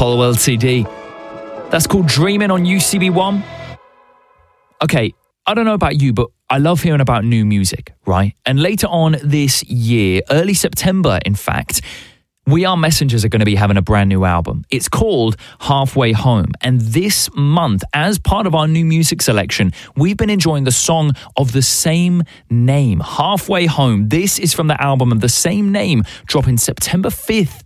Apollo LTD. That's called Dreamin' on UCB1. Okay, I don't know about you, but I love hearing about new music, right? And later on this year, early September, in fact, We Are Messengers are going to be having a brand new album. It's called Halfway Home. And this month, as part of our new music selection, we've been enjoying the song of the same name, Halfway Home. This is from the album of the same name, dropping September 5th